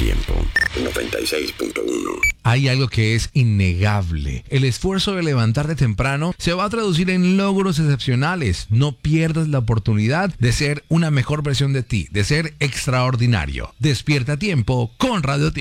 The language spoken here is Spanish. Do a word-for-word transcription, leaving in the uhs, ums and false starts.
Tiempo noventa y seis punto uno. Hay algo que es innegable. El esfuerzo de levantarte temprano se va a traducir en logros excepcionales. No pierdas la oportunidad de ser una mejor versión de ti, de ser extraordinario. Despierta a tiempo con Radio Tiempo.